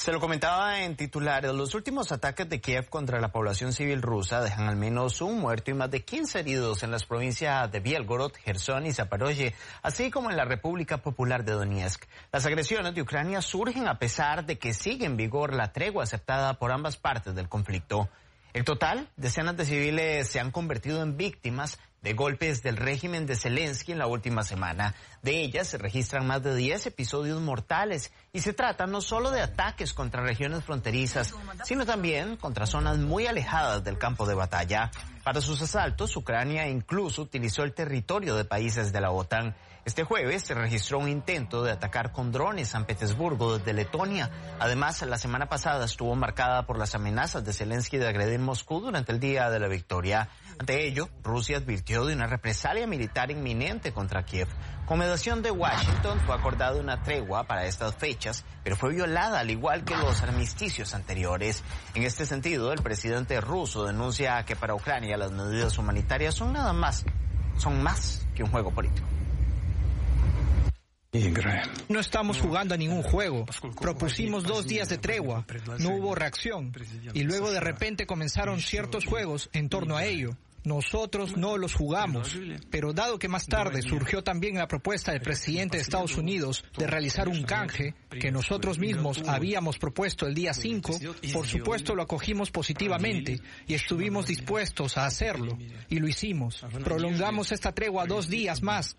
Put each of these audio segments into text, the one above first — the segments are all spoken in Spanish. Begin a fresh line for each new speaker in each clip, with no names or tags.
Se lo comentaba en titulares, los últimos ataques de Kiev contra la población civil rusa dejan al menos un muerto y más de 15 heridos en las provincias de Bielgorod, Jersón y Zaporozhye, así como en la República Popular de Donetsk. Las agresiones de Ucrania surgen a pesar de que sigue en vigor la tregua aceptada por ambas partes del conflicto. En total, decenas de civiles se han convertido en víctimas de golpes del régimen de Zelensky en la última semana. De ellas se registran más de 10 episodios mortales y se trata no solo de ataques contra regiones fronterizas, sino también contra zonas muy alejadas del campo de batalla. Para sus asaltos, Ucrania incluso utilizó el territorio de países de la OTAN. Este jueves se registró un intento de atacar con drones San Petersburgo desde Letonia. Además, la semana pasada estuvo marcada por las amenazas de Zelensky de agredir Moscú durante el Día de la Victoria. Ante ello, Rusia advirtió de una represalia militar inminente contra Kiev. Con mediación de Washington fue acordada una tregua para estas fechas, pero fue violada al igual que los armisticios anteriores. En este sentido, el presidente ruso denuncia que para Ucrania las medidas humanitarias son más que un juego político.
No estamos jugando a ningún juego. Propusimos 2 días de tregua. No hubo reacción. Y luego de repente comenzaron ciertos juegos en torno a ello. Nosotros no los jugamos, pero dado que más tarde surgió también la propuesta del presidente de Estados Unidos de realizar un canje que nosotros mismos habíamos propuesto el día 5, por supuesto lo acogimos positivamente y estuvimos dispuestos a hacerlo, y lo hicimos. Prolongamos esta tregua 2 días más.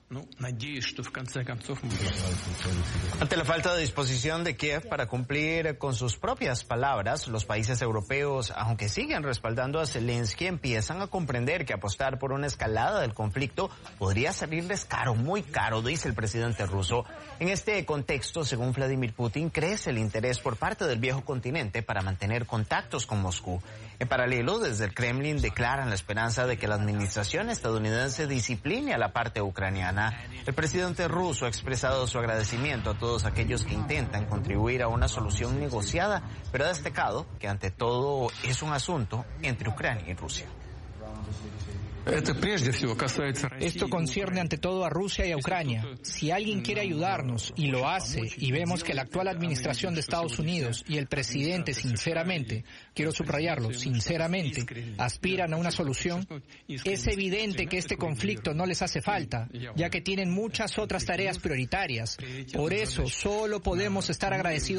Ante la falta de disposición de Kiev para cumplir con sus propias palabras, los países europeos, aunque siguen respaldando a Zelensky, empiezan a comprender que apostar por una escalada del conflicto podría salirles caro, muy caro, dice el presidente ruso. En este contexto, según Vladimir Putin, crece el interés por parte del viejo continente para mantener contactos con Moscú. En paralelo, desde el Kremlin declaran la esperanza de que la administración estadounidense discipline a la parte ucraniana. El presidente ruso ha expresado su agradecimiento a todos aquellos que intentan contribuir a una solución negociada, pero ha destacado que ante todo es un asunto entre Ucrania y Rusia.
Esto concierne ante todo a Rusia y a Ucrania. Si alguien quiere ayudarnos y lo hace, y vemos que la actual administración de Estados Unidos y el presidente sinceramente, quiero subrayarlo, sinceramente, aspiran a una solución, es evidente que este conflicto no les hace falta, ya que tienen muchas otras tareas prioritarias. Por eso, solo podemos estar agradecidos